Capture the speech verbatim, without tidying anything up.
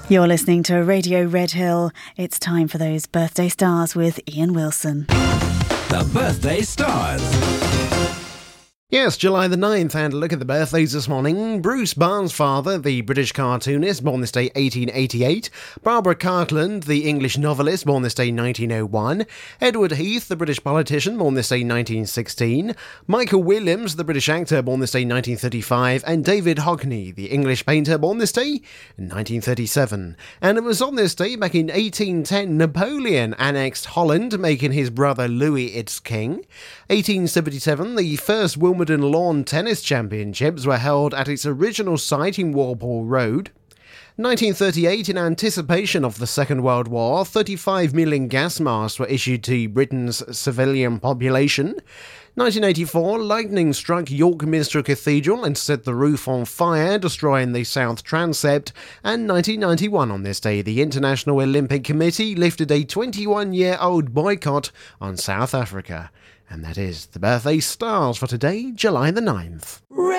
You're listening to Radio Red Hill. It's time for those birthday stars with Ian Wilson. The Birthday Stars. Yes, July the ninth, and look at the birthdays this morning. Bruce Barsfather, the British cartoonist, born this day eighteen eighty-eight. Barbara Cartland, the English novelist, born this day nineteen oh one. Edward Heath, the British politician, born this day nineteen sixteen. Michael Williams, the British actor, born this day nineteen thirty-five. And David Hockney, the English painter, born this day nineteen thirty-seven. And it was on this day, back in eighteen ten, Napoleon annexed Holland, making his brother Louis its king. eighteen seventy-seven, the first Wimbledon Lawn Tennis Championships were held at its original site in Walpole Road. nineteen thirty-eight, in anticipation of the Second World War, thirty-five million gas masks were issued to Britain's civilian population. nineteen eighty-four, lightning struck York Minster Cathedral and set the roof on fire, destroying the south transept. And nineteen ninety-one, on this day, the International Olympic Committee lifted a twenty-one-year-old boycott on South Africa. And that is the birthday stars for today, July the ninth.